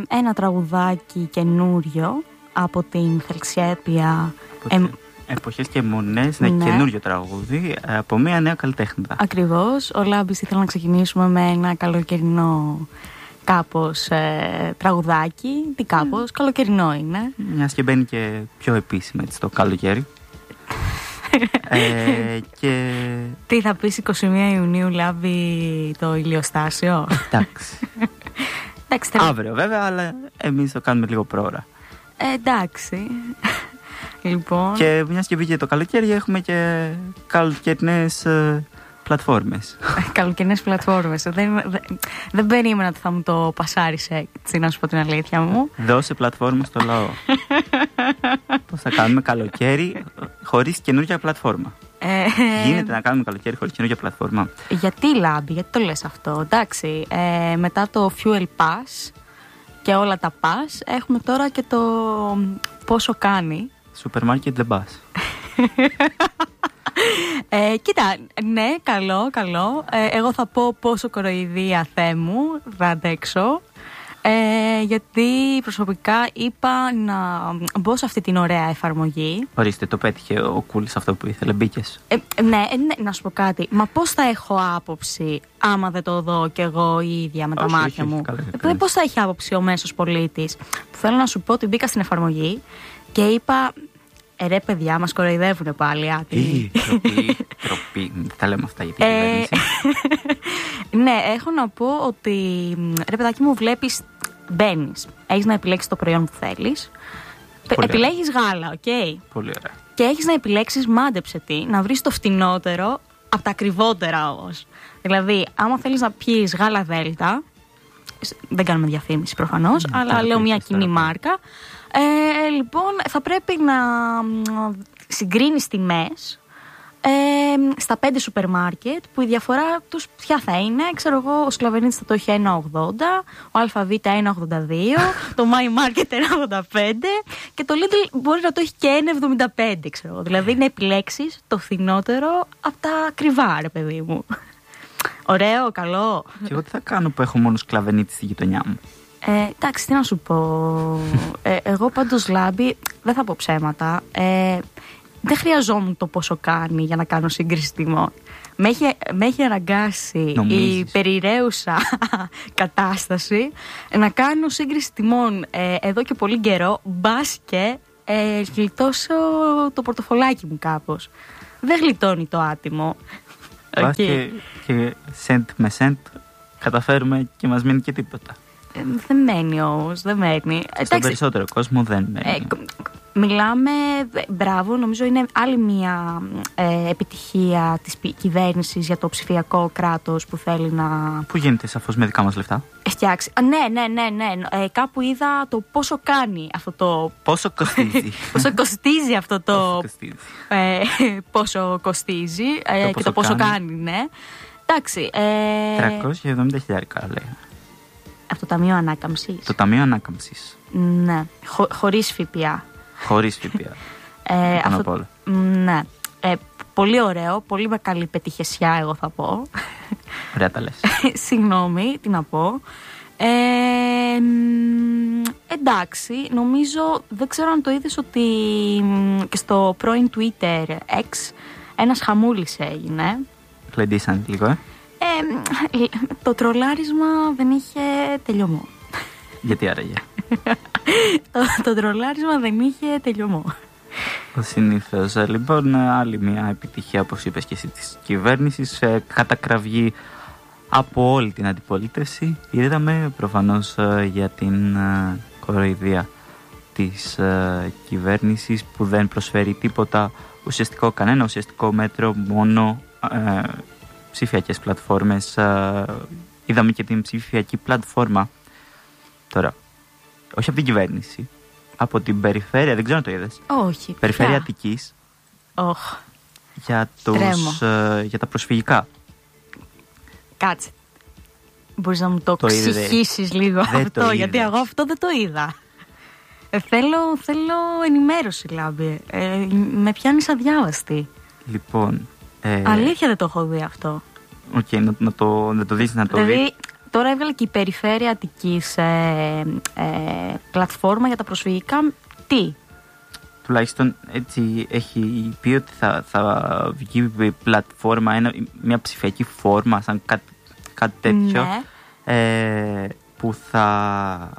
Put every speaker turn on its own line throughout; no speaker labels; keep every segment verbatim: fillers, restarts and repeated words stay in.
ένα τραγουδάκι καινούριο από την Φελξιέπια.
Ε, Εποχές και μονές, είναι ναι. καινούριο τραγούδι από μια νέα καλλιτέχνηδα.
Ακριβώς. Ο Λάμπης ήθελα να ξεκινήσουμε με ένα καλοκαιρινό κάπως ε, τραγουδάκι. Τι κάπως, mm. καλοκαιρινό είναι.
Μιας και μπαίνει και πιο επίσημα έτσι, το καλοκαίρι. ε, και...
Τι θα πεις εικοστή πρώτη Ιουνίου, Λάμπη, το ηλιοστάσιο?
Εντάξει. εντάξει Αύριο βέβαια, αλλά εμείς το κάνουμε λίγο πρόωρα.
Ε, εντάξει. Λοιπόν.
Και μιας και βγήκε το καλοκαίρι, έχουμε και καλοκαιρινές ε, πλατφόρμες.
Καλοκαιρινές πλατφόρμες. Δεν, δεν, δεν περίμενα ότι θα μου το πασάρεις έτσι, να σου πω την αλήθεια μου.
Δώσε πλατφόρμα στο λαό. Πώς θα κάνουμε καλοκαίρι χωρίς καινούργια πλατφόρμα? Ε, Γίνεται να κάνουμε καλοκαίρι χωρίς καινούργια πλατφόρμα?
Γιατί, Λάμπη, γιατί το λες αυτό? Εντάξει, ε, μετά το Fuel Pass και όλα τα pass, έχουμε τώρα και το πόσο κάνει.
Supermarket The Bus.
ε, κοίτα, ναι, καλό, καλό. Ε, εγώ θα πω πόσο κοροϊδία, Θεέ μου, θα αντέξω. Ε, γιατί προσωπικά είπα να μπω σε αυτή την ωραία εφαρμογή.
Ορίστε, το πέτυχε ο Κούλης αυτό που ήθελε, μπήκες.
Ε, ναι, ναι, να σου πω κάτι. Μα πώς θα έχω άποψη άμα δεν το δω κι εγώ η ίδια με τα όχι, μάτια όχι, μου? Όχι, πώς θα έχει άποψη ο μέσος πολίτης? Που θέλω να σου πω ότι μπήκα στην εφαρμογή και είπα, ε, ρε παιδιά, μας κοροϊδεύουνε πάλι.
Ή, τροπή, τροπή. Δεν τα λέμε αυτά για την κυβέρνηση.
Ναι, έχω να πω ότι, ρε παιδάκι μου, βλέπεις, μπαίνεις, έχεις να επιλέξεις το προϊόν που θέλεις. Πολύ επιλέγεις ωραία. Γάλα, οκ. Okay.
Πολύ ωραία.
Και έχεις να επιλέξεις, μάντεψε τι, να βρεις το φτηνότερο από τα ακριβότερα όμως. Δηλαδή, άμα θέλεις να πιείς γάλα Δέλτα, δεν κάνουμε διαφήμιση προφανώς, mm, αλλά λέω μια κοινή μάρκα. Ε, λοιπόν, θα πρέπει να συγκρίνεις τιμές ε, στα πέντε σούπερ μάρκετ, που η διαφορά τους ποια θα είναι? Ξέρω εγώ, ο Σκλαβενίτης θα το έχει ένα ογδόντα, ο ΑΒ ένα ογδόντα δύο, το My Market ένα ογδόντα πέντε και το Lidl μπορεί να το έχει και ένα εβδομήντα πέντε, ξέρω εγώ. Δηλαδή να επιλέξεις το φθηνότερο από τα ακριβά, ρε παιδί μου. Ωραίο, καλό.
Και εγώ τι θα κάνω που έχω μόνο Σκλαβενίτη στη γειτονιά μου?
Ε, εντάξει, τι να σου πω. Ε, εγώ πάντως, Λάμπη, δεν θα πω ψέματα. Ε, δεν χρειαζόμουν το πόσο κάνει για να κάνω σύγκριση τιμών. Με έχει, με έχει αναγκάσει νομίζεις. η περιραίουσα κατάσταση να κάνω σύγκριση τιμών ε, εδώ και πολύ καιρό. Μπας και ε, γλιτώσω το πορτοφολάκι μου κάπως. Δεν γλιτώνει το άτιμο.
Μπας okay. και, και σεντ με σεντ καταφέρουμε και μας μείνει και τίποτα.
Ε, δεν μένει όμως, δεν μένει.
Στον περισσότερο κόσμο δεν μένει. Ε,
μιλάμε, μπράβο, νομίζω είναι άλλη μια ε, επιτυχία της κυβέρνησης για το ψηφιακό κράτος που θέλει να...
Που γίνεται σαφώς με δικά μας λεφτά.
Φτιάξει. Α, ναι, ναι, ναι, ναι. Ε, κάπου είδα το πόσο κάνει αυτό το...
Πόσο κοστίζει.
πόσο κοστίζει αυτό το...
Πόσο κοστίζει.
Ε, πόσο κοστίζει ε, το και το πόσο κάνει, κάνει ναι. Εντάξει. Ε...
τριακόσια εβδομήντα χιλιάρικα λέει.
Από το Ταμείο Ανάκαμψης.
Το Ταμείο Ανάκαμψης.
Ναι. Χω, χωρίς ΦΠΑ.
Χωρίς ΦΠΑ.
ε, αυτό, ναι. Ε, πολύ ωραίο. Πολύ με καλή πετυχεσιά, εγώ θα πω.
Ωραία τα λες.
Συγγνώμη, τι να πω. Ε, εντάξει, νομίζω, δεν ξέρω αν το είδες ότι και στο πρώην Twitter X ένας χαμούλης έγινε.
Πλεντήσαν λίγο, ε.
Ε, το τρολάρισμα δεν είχε τελειωμό.
Γιατί άραγε?
το, το τρολάρισμα δεν είχε τελειωμό.
Ο συνήθως. Λοιπόν, άλλη μια επιτυχία, όπως είπες και εσύ, της κυβέρνησης, κατακραυγή από όλη την αντιπολίτευση. Είδαμε προφανώς για την κοροϊδία της κυβέρνησης που δεν προσφέρει τίποτα ουσιαστικό, κανένα ουσιαστικό μέτρο, μόνο ε, ψηφιακές πλατφόρμες. Ε, είδαμε και την ψηφιακή πλατφόρμα τώρα, όχι από την κυβέρνηση, από την περιφέρεια, δεν ξέρω αν το είδες.
Όχι.
Περιφέρεια Αττικής.
Oh.
Για, τους, ε, για τα προσφυγικά.
Κάτσε. Μπορείς να μου το, το εξηγήσεις λίγο αυτό, γιατί εγώ αυτό δεν το είδα. Ε, θέλω, θέλω ενημέρωση, Λάμπη. Ε, με πιάνεις αδιάβαστη.
Λοιπόν. Ε...
Αλήθεια δεν το έχω δει αυτό.
Οκ, okay, να, να, το, να το δεις, να το
δηλαδή,
δεις.
τώρα έβγαλε και η Περιφέρεια Αττικής ε, ε, πλατφόρμα για τα προσφυγικά. Τι?
Τουλάχιστον έτσι έχει πει ότι θα, θα βγει πλατφόρμα, ένα, μια ψηφιακή φόρμα, σαν κάτι, κάτι τέτοιο, ναι. ε, που θα,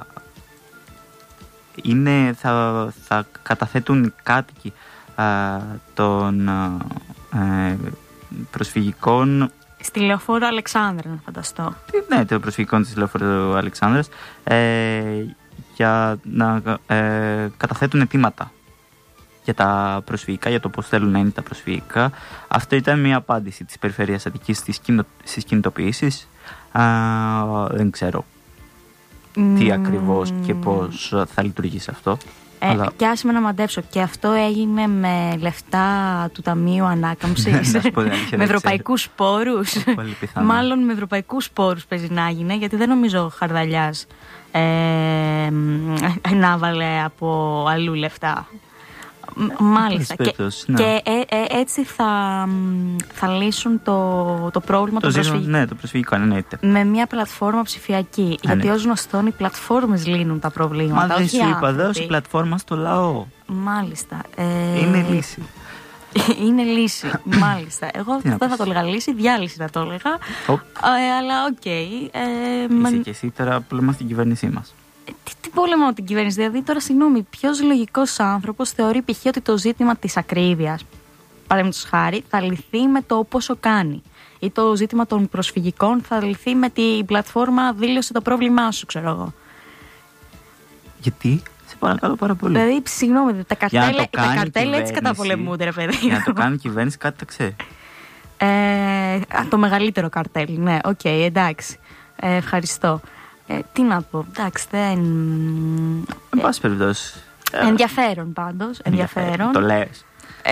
είναι, θα, θα καταθέτουν οι κάτοικοι ε, των ε, προσφυγικών.
Στη Λεωφόρο Αλεξάνδρα, να φανταστώ.
Ναι, το προσφυγικό της Λεωφόρο Αλεξάνδρας, ε, για να ε, καταθέτουν αιτήματα για τα προσφυγικά, για το πώς θέλουν να είναι τα προσφυγικά. Αυτό ήταν μια απάντηση της Περιφέρειας Αττικής στις, κινητο, στις κινητοποιήσεις. Α, δεν ξέρω mm. τι ακριβώς και πώς θα λειτουργήσει αυτό.
Ε, αλλά... Και άσε με να μαντέψω. Και αυτό έγινε με λεφτά του Ταμείου Ανάκαμψης. Με ευρωπαϊκούς πόρους. Μάλλον με ευρωπαϊκούς πόρους παίζει να γίνει, γιατί δεν νομίζω ο Χαρδαλιάς ε, να βάλε από αλλού λεφτά. Μάλιστα. Και, ναι. και ε, ε, έτσι θα, θα λύσουν το, το πρόβλημα
το
των προσφυγικών.
Ναι, το προσφυγικό, εννοείται.
Με μια πλατφόρμα ψηφιακή. Α, γιατί ναι. ως γνωστόν οι πλατφόρμες λύνουν τα προβλήματα.
Μα δεν σου είπα, δώσε πλατφόρμα στο λαό.
Μάλιστα. Ε,
είναι λύση.
είναι λύση, μάλιστα. Εγώ δεν θα το έλεγα λύση, διάλυση θα το έλεγα. Ε, αλλά οκ. Okay,
ε, Είσαι και εσύ τώρα πολεμάς την κυβέρνησή μας.
Τι, τι πολεμάω την κυβέρνηση, δηλαδή τώρα συγγνώμη, ποιος λογικός άνθρωπος θεωρεί π.χ. ότι το ζήτημα της ακρίβειας, παραδείγματος χάρη, θα λυθεί με το πόσο κάνει, ή το ζήτημα των προσφυγικών θα λυθεί με την πλατφόρμα δήλωσε το πρόβλημά σου, ξέρω εγώ.
Γιατί, σε παρακαλώ πάρα πολύ.
Δηλαδή, συγγνώμη, τα καρτέλα, τα καρτέλα έτσι καταπολεμούνται, ρε παιδί.
Για να το κάνει η κυβέρνηση, κάτι τα ξέρει.
Ε, το μεγαλύτερο καρτέλ, ναι, οκ, okay, εντάξει. Ε, ευχαριστώ. Ε, τι να πω, εντάξει, δεν...
Εν πάση περιπτώσει.
Ενδιαφέρον πάντως, ενδιαφέρον.
Το λες.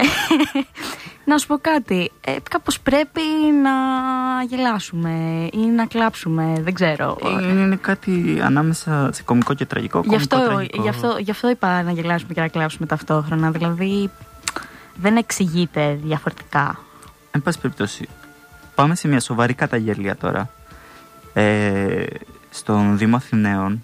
Να σου πω κάτι, ε, κάπως πρέπει να γελάσουμε ή να κλάψουμε, δεν ξέρω.
Είναι κάτι ανάμεσα σε κωμικό και τραγικό, κωμικό,
γι' αυτό,
τραγικό.
Γι' αυτό, γι' αυτό είπα να γελάσουμε και να κλάψουμε ταυτόχρονα, δηλαδή δεν εξηγείται διαφορετικά.
Εν πάση περιπτώσει, πάμε σε μια σοβαρή καταγγελία τώρα. Ε, στον Δήμο Αθηναίων,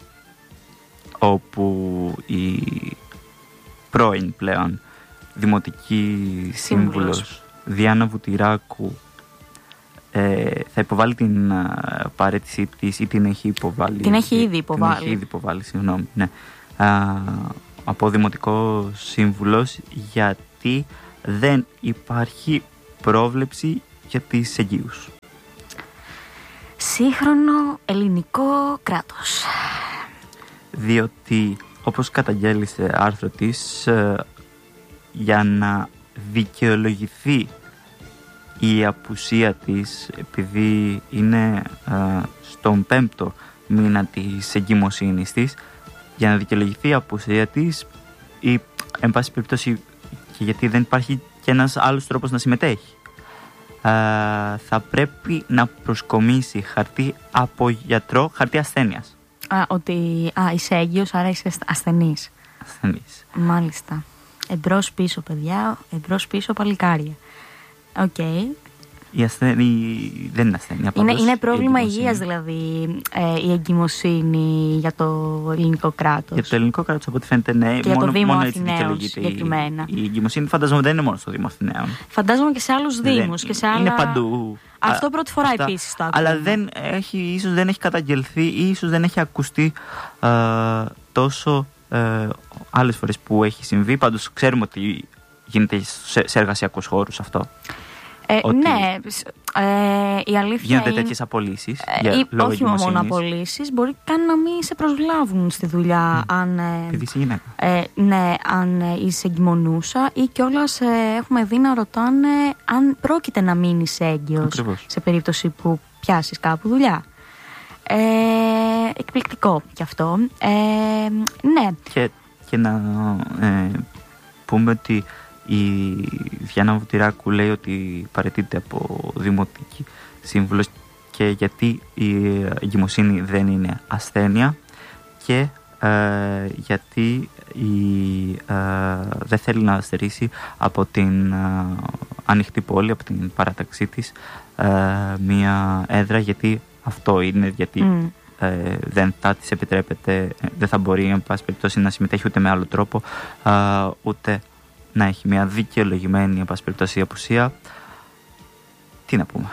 όπου η πρώην πλέον δημοτική σύμβουλος Διάννα Βουτυράκου ε, θα υποβάλει την uh, παρέτησή της ή την έχει υποβάλει.
Την έχει ήδη υποβάλει.
Την έχει ήδη υποβάλει, συγγνώμη. Ναι. Uh, από δημοτικό σύμβουλος, γιατί δεν υπάρχει πρόβλεψη για τις εγγύους.
Σύγχρονο ελληνικό κράτος.
Διότι, όπως καταγγέλει σε άρθρο της, ε, για να δικαιολογηθεί η απουσία της, επειδή είναι ε, στον πέμπτο μήνα της εγκυμοσύνης της, για να δικαιολογηθεί η απουσία της ή, εν πάση περιπτώσει, και γιατί δεν υπάρχει και ένας άλλος τρόπος να συμμετέχει, Uh, θα πρέπει να προσκομίσει χαρτί από γιατρό, χαρτί ασθένειας.
Α, ότι α, είσαι έγκυος, άρα είσαι ασθενής.
Ασθενής.
Μάλιστα. Εμπρός πίσω, παιδιά, εμπρός πίσω παλικάρια. Οκ. Okay.
Η ασθένη δεν είναι ασθένεια.
Είναι, είναι πρόβλημα υγείας δηλαδή ε, η εγκυμοσύνη για το ελληνικό κράτος.
Για το ελληνικό κράτος, από ό,τι φαίνεται, ναι.
Και
μόνο,
για το Δήμο
μόνο
Αθηναίων συγκεκριμένα.
Η, η εγκυμοσύνη φαντάζομαι δεν είναι μόνο στο Δήμο Αθηναίων.
Φαντάζομαι και σε άλλους Δήμους. Και σε άλλα...
Είναι παντού.
Αυτό πρώτη φορά
αυτά,
επίσης το άκουσα.
Αλλά δεν έχει, ίσως δεν έχει καταγγελθεί ή ίσως δεν έχει ακουστεί α, τόσο ε, άλλες φορές που έχει συμβεί. Πάντως ξέρουμε ότι γίνεται σε, σε εργασιακούς χώρους αυτό.
Ε, ναι, ε, η αλήθεια
γίνονται
είναι...
τέτοιες απολύσεις
ε,
για,
ή,
λόγω
όχι μόνο απολύσεις, μπορεί καν να μην σε προσλάβουν στη δουλειά mm. αν,
επειδή είσαι γυναίκα.
Ε, ναι, αν είσαι εγκυμονούσα ή κιόλας ε, έχουμε δει να ρωτάνε αν πρόκειται να μείνεις έγκυος.
Ακριβώς.
Σε περίπτωση που πιάσεις κάπου δουλειά. Ε, εκπληκτικό κι αυτό. Ε, ναι.
Και, και να ε, πούμε ότι η Διάννα Βουτυράκου λέει ότι παραιτείται από δημοτική σύμβουλος και γιατί η εγκυμοσύνη δεν είναι ασθένεια και ε, γιατί η, ε, δεν θέλει να στερήσει από την ε, ανοιχτή πόλη, από την παράταξή της ε, μια έδρα, γιατί αυτό είναι, γιατί
Mm.
ε, δεν θα της επιτρέπεται, δεν θα μπορεί εν πάση περιπτώσει να συμμετέχει ούτε με άλλο τρόπο, α, ούτε να έχει μια δικαιολογημένη εν πάση περιπτώσει απουσία. Τι να πούμε.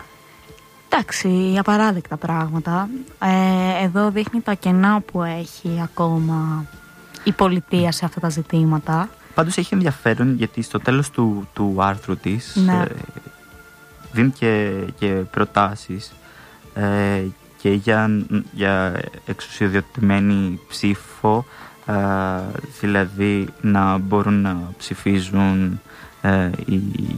Εντάξει, απαράδεκτα πράγματα. Ε, εδώ δείχνει τα κενά που έχει ακόμα η πολιτεία σε αυτά τα ζητήματα.
Πάντως έχει ενδιαφέρον, γιατί στο τέλος του, του άρθρου της
Ναι.
ε, δίνει και, και προτάσεις ε, και για, για εξουσιοδοτημένη ψήφο, ε, δηλαδή να μπορούν να ψηφίζουν ε, οι,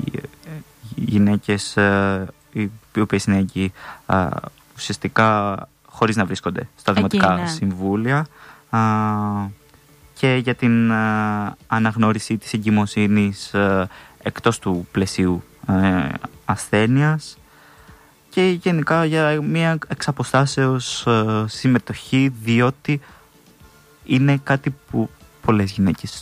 οι γυναίκες ε, οι οποίες είναι εκεί ε, ουσιαστικά χωρίς να βρίσκονται στα δημοτικά
ναι.
συμβούλια, ε, και για την ε, αναγνώριση της εγκυμοσύνης ε, εκτός του πλαισίου ε, ασθένειας, και γενικά για μια εξαποστάσεως ε, συμμετοχή, διότι είναι κάτι που πολλές γυναίκες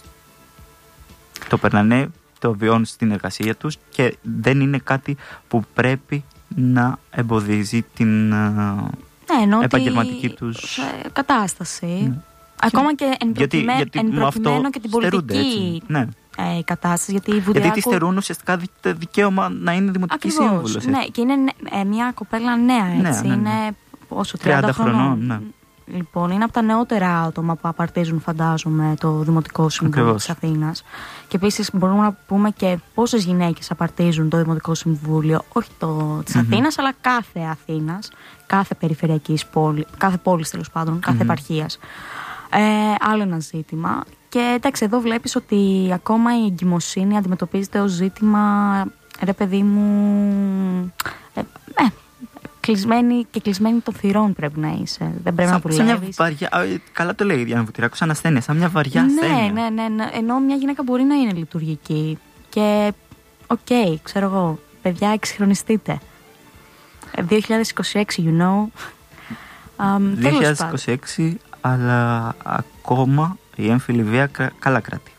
το περνάνε, το βιώνουν στην εργασία τους και δεν είναι κάτι που πρέπει να εμποδίζει την ε,
Ναι,
επαγγελματική τους
κατάσταση.
Ναι.
Ακόμα και εν,
γιατί,
προκειμέ,
γιατί
εν
με αυτό
προκειμένου και την πολιτική
ναι.
ε, κατάσταση. Γιατί, η Βουδιάκου...
γιατί της στερούν ουσιαστικά δικαίωμα να είναι δημοτική σύμβουλος.
Ναι, και είναι ε, μια κοπέλα νέα, έτσι.
Ναι, ναι, ναι.
Είναι όσο, τριάντα, τριάντα χρονών.
Ναι.
Λοιπόν, είναι από τα νεότερα άτομα που απαρτίζουν, φαντάζομαι, το Δημοτικό Συμβούλιο της Αθήνας. Και επίσης μπορούμε να πούμε και πόσες γυναίκες απαρτίζουν το Δημοτικό Συμβούλιο, όχι το της mm-hmm. Αθήνας, αλλά κάθε Αθήνας, κάθε περιφερειακής πόλη, κάθε πόλης τέλος πάντων, κάθε mm-hmm. επαρχίας. Ε, άλλο ένα ζήτημα. Και εντάξει, εδώ βλέπεις ότι ακόμα η εγκυμοσύνη αντιμετωπίζεται ως ζήτημα, ρε παιδί μου, ε, ε, κλεισμένη και κλεισμένη των θυρών πρέπει να είσαι. Δεν πρέπει
σαν,
να δουλεύεις.
Σαν μια βαριά, καλά το λέει η Διάννα Βουτυράκου, σαν ασθένεια, σαν μια βαριά ασθένεια.
Ναι, ναι, ναι, ναι. Ενώ μια γυναίκα μπορεί να είναι λειτουργική. Και, οκ, okay, ξέρω εγώ, παιδιά, εξυγχρονιστείτε. δύο χιλιάδες είκοσι έξι, you know. Um,
δύο χιλιάδες είκοσι έξι, αλλά ακόμα η έμφυλη βία καλά κράτη.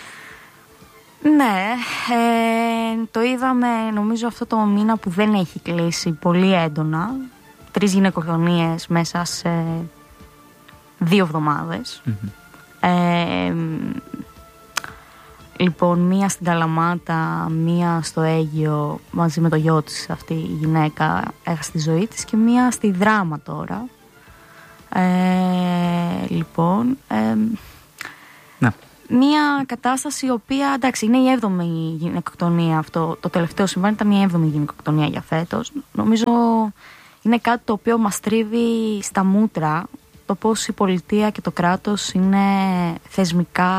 Ναι, ε, το είδαμε νομίζω αυτό το μήνα που δεν έχει κλείσει πολύ έντονα. Τρεις γυναικοκτονίες μέσα σε δύο εβδομάδες. Mm-hmm. Ε, λοιπόν, μία στην Καλαμάτα, μία στο Αίγυο, μαζί με το γιο της αυτή η γυναίκα έχασε τη ζωή της, και μία στη Δράμα τώρα. Ε, λοιπόν... Ε,
ναι.
Μια κατάσταση η οποία, εντάξει, είναι η έβδομη γυναικοκτονία αυτό. Το τελευταίο συμβάν ήταν η έβδομη γυναικοκτονία για φέτος. Νομίζω είναι κάτι το οποίο μας τρίβει στα μούτρα το πώς η πολιτεία και το κράτος είναι θεσμικά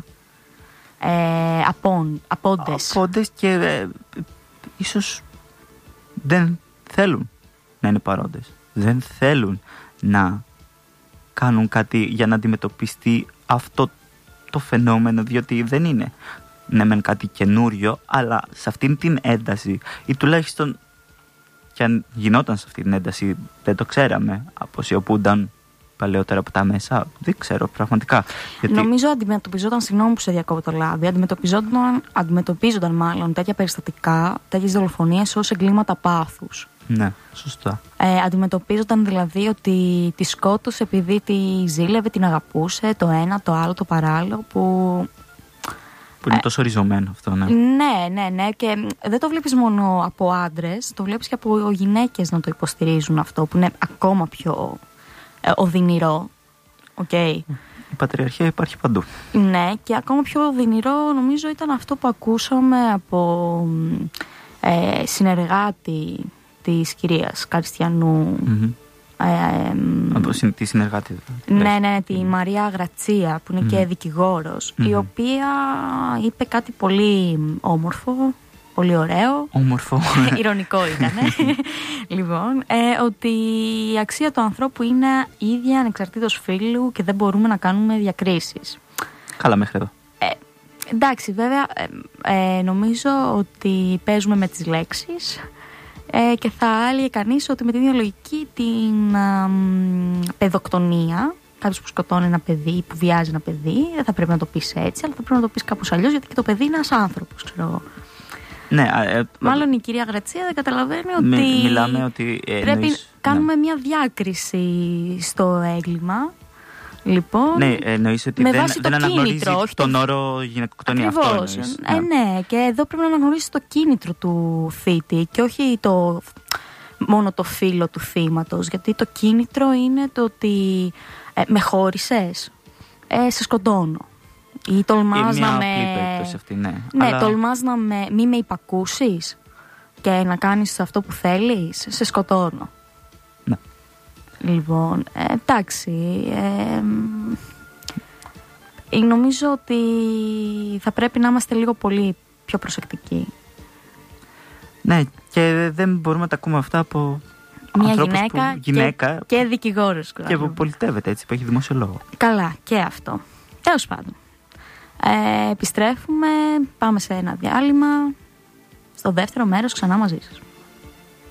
ε, απόν, απόντες.
Απόντες και ε, ίσως δεν θέλουν να είναι παρόντες. Δεν θέλουν να κάνουν κάτι για να αντιμετωπιστεί αυτό το φαινόμενο, διότι δεν είναι ναι μεν κάτι καινούριο, αλλά σε αυτήν την ένταση, ή τουλάχιστον και αν γινόταν σε αυτήν την ένταση δεν το ξέραμε, αποσιωπούνταν παλαιότερα από τα μέσα, δεν ξέρω πραγματικά.
Γιατί... Νομίζω αντιμετωπιζόταν, συγγνώμη που σε διακόπτω το λάδι, αντιμετωπιζόταν, αντιμετωπίζονταν μάλλον τέτοια περιστατικά, τέτοιες δολοφονίες ως εγκλήματα πάθους.
Ναι, σωστά.
Ε, αντιμετωπίζονταν δηλαδή ότι τη σκότωσε επειδή τη ζήλευε, την αγαπούσε, το ένα, το άλλο, το παράλληλο, που...
Που είναι ε, τόσο ριζωμένο αυτό, ναι.
Ναι, ναι, ναι. Και δεν το βλέπεις μόνο από άντρες, το βλέπεις και από γυναίκες να το υποστηρίζουν αυτό, που είναι ακόμα πιο ε, οδυνηρό. Okay.
Η πατριαρχία υπάρχει παντού.
Ναι, και ακόμα πιο οδυνηρό νομίζω ήταν αυτό που ακούσαμε από ε, συνεργάτη της κυρίας Καριστιανού.
Mm-hmm.
Ε,
Από τη συνεργάτη.
Ναι, ναι, ναι, τη Μαρία Γρατσία, που είναι mm-hmm. και δικηγόρος, mm-hmm. η οποία είπε κάτι πολύ όμορφο, πολύ ωραίο.
Όμορφο.
Ειρωνικό ήταν. Λοιπόν, ε, ότι η αξία του ανθρώπου είναι ίδια ανεξαρτήτως φύλου και δεν μπορούμε να κάνουμε διακρίσεις.
Καλά μέχρι εδώ.
Ε, εντάξει, βέβαια, ε, ε, νομίζω ότι παίζουμε με τις λέξεις. Ε, και θα έλεγε κανείς ότι με την ίδια λογική την α, παιδοκτονία, κάποιος που σκοτώνει ένα παιδί, που βιάζει ένα παιδί, δεν θα πρέπει να το πεις έτσι, αλλά θα πρέπει να το πεις κάπως αλλιώς, γιατί και το παιδί είναι ένας άνθρωπος, ξέρω εγώ.
Ναι, ε,
Μάλλον η κυρία Γρατσία δεν καταλαβαίνει ότι,
μι, μιλάμε ότι ε,
πρέπει
εννοείς...
κάνουμε μια διάκριση στο έγκλημα. Λοιπόν,
ναι, εννοείς ότι
με
δεν,
βάση
δεν
το
αναγνωρίζει
κίνητρο, όχι
τον
το...
όρο γυναικοκτονία.
Ακριβώς.
Αυτό
ε, ναι, και εδώ πρέπει να αναγνωρίσει το κίνητρο του θήτη και όχι το, μόνο το φύλο του θύματος. Γιατί το κίνητρο είναι το ότι ε, με χώρισες, ε, σε σκοτώνω. Ή τολμάς
μια
να με...
περίπτωση αυτή, ναι.
Ναι,
Αλλά...
τολμάς να με... μη με υπακούσεις και να κάνεις αυτό που θέλεις, σε σκοτώνω.
Ναι.
Λοιπόν, ε, εντάξει... Ε, ε, νομίζω ότι θα πρέπει να είμαστε λίγο πολύ πιο προσεκτικοί.
Ναι, και δεν μπορούμε να τα ακούμε αυτά από
μια
γυναίκα,
που,
γυναίκα
και, και δικηγόρος.
Και που πολιτεύεται έτσι, που έχει δημόσιο λόγο.
Καλά, και αυτό. Τέλος πάντων. Ε, επιστρέφουμε, πάμε σε ένα διάλειμμα. Στο δεύτερο μέρος ξανά μαζί σας.